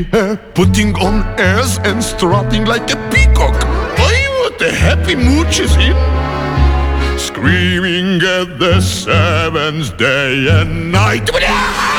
Putting on airs and strutting like a peacock. Oh, what a happy mood she's in. Screaming at the seventh day and night.